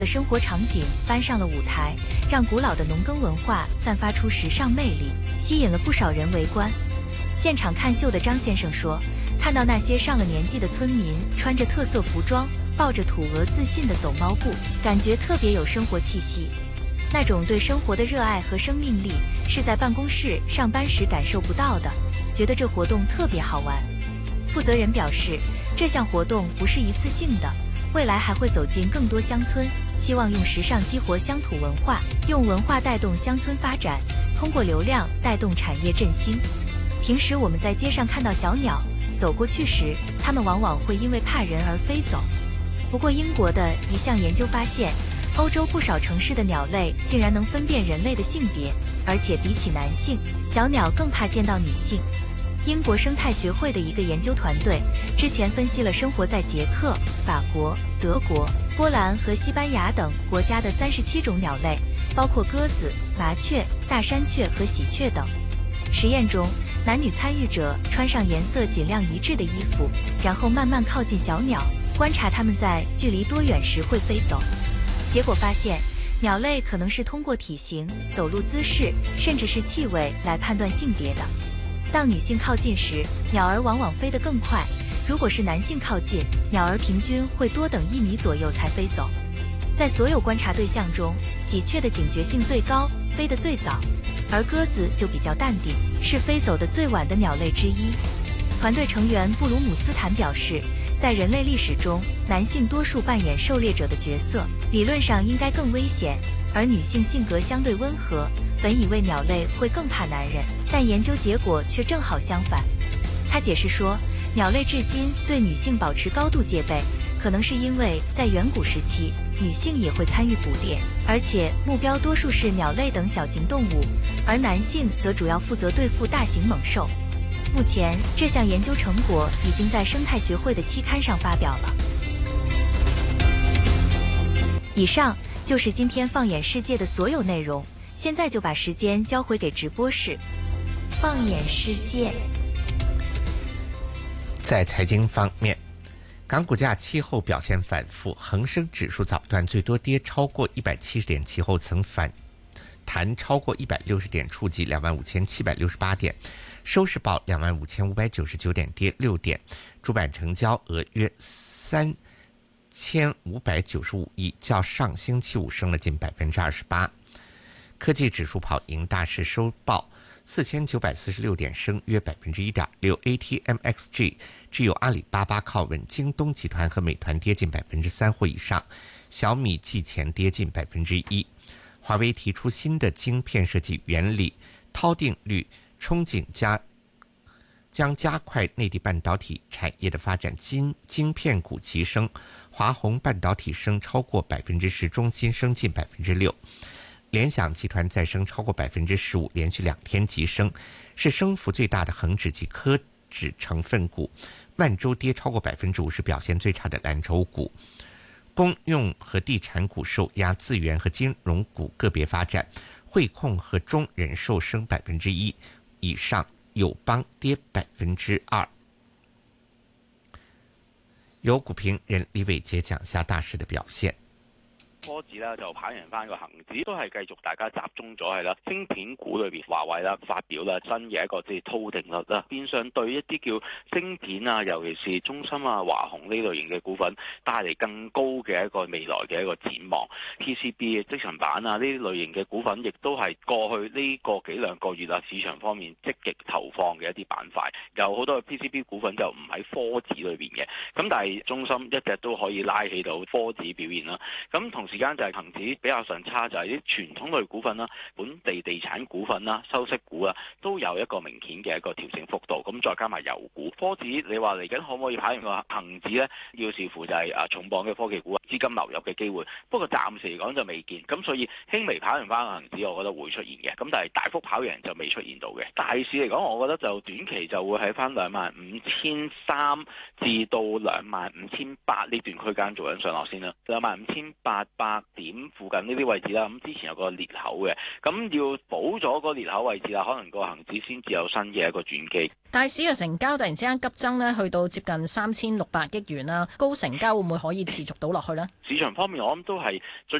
的生活场景搬上了舞台，让古老的农耕文化散发出时尚魅力，吸引了不少人围观。现场看秀的张先生说，看到那些上了年纪的村民穿着特色服装，抱着土鹅自信地走猫步，感觉特别有生活气息。那种对生活的热爱和生命力是在办公室上班时感受不到的，觉得这活动特别好玩。负责人表示，这项活动不是一次性的，未来还会走进更多乡村，希望用时尚激活乡土文化，用文化带动乡村发展，通过流量带动产业振兴。平时我们在街上看到小鸟，走过去时，它们往往会因为怕人而飞走。不过英国的一项研究发现，欧洲不少城市的鸟类竟然能分辨人类的性别，而且比起男性，小鸟更怕见到女性。英国生态学会的一个研究团队之前分析了生活在捷克、法国、德国、波兰和西班牙等国家的37种鸟类，包括鸽子、麻雀、大山雀和喜鹊等。实验中，男女参与者穿上颜色尽量一致的衣服，然后慢慢靠近小鸟，观察它们在距离多远时会飞走。结果发现，鸟类可能是通过体型、走路姿势，甚至是气味来判断性别的。当女性靠近时，鸟儿往往飞得更快；如果是男性靠近，鸟儿平均会多等1米左右才飞走。在所有观察对象中，喜鹊的警觉性最高，飞得最早，而鸽子就比较淡定，是飞走的最晚的鸟类之一。团队成员布鲁姆斯坦表示，在人类历史中，男性多数扮演狩猎者的角色，理论上应该更危险，而女性性格相对温和，本以为鸟类会更怕男人，但研究结果却正好相反。他解释说，鸟类至今对女性保持高度戒备，可能是因为在远古时期，女性也会参与捕猎，而且目标多数是鸟类等小型动物，而男性则主要负责对付大型猛兽。目前，这项研究成果已经在生态学会的期刊上发表了。以上就是今天放眼世界的所有内容，现在就把时间交回给直播室。放眼世界。 在财经方面，港股价期后表现反复，恒生指数早段最多跌超过170点，其后曾反弹超过160点，触及25,768点，收市报25,599点，跌6点，主板成交额约3595亿，较上星期五升了近28%。科技指数跑赢大市，收报4946点，升约1.6%。ATMXG 只有阿里巴巴靠稳，京东集团和美团跌近3%或以上，小米季前跌近1%。华为提出新的晶片设计原理，涛定律憧憬将加快内地半导体产业的发展，晶片股急升，华虹半导体升超过10%，中芯升近6%。联想集团再升超过15%，连续2天急升，是升幅最大的恒指及科指成分股。万洲跌超过50%，表现最差的蓝筹股。公用和地产股受压，资源和金融股个别发展，汇控和中人寿升1%以上，友邦跌2%。由股评人李伟杰讲下大市的表现。 科指咧就跑贏翻個恒指，都係繼續大家集中咗係啦。晶片股裏邊，華為啦發表啦新嘅一個即係套定律啦，變相對一啲叫晶片啊，尤其是中芯啊、華虹呢類型嘅股份帶嚟更高嘅一個未來嘅一個展望。PCB 積層板啊呢啲類型嘅股份，亦都係過去呢個幾兩個月啊市場方面積極投放嘅一啲板塊。有好多嘅 PCB 股份就唔喺科指裏邊嘅，咁但係中芯一直都可以拉起到科指表現啦。咁同時間就係恒指比較上差，就係啲傳統類股份啦、本地地產股份啦、收息股啊，都有一個明顯嘅一個調整幅度。咁再加埋油股，科指你話嚟緊可唔可以跑贏個恒指咧？要視乎就係重磅嘅科技股資金流入嘅機會。不過暫時嚟講就未見，咁所以輕微跑贏翻個恒指，我覺得會出現嘅。咁但係大幅跑贏就未出現到嘅。大市嚟講，我覺得就短期就會喺翻25,300至到25,800呢段區間做緊上落先啦。25,800 600點附近呢啲位置啦。咁之前有個裂口嘅，咁要補咗個裂口位置啦，可能個恒指先至有新嘅一個轉機。 大市嘅成交突然之間急增呢，去到接近3600億元啦，高成交會唔會可以持續到落去呢？ 市場方面，我諗都係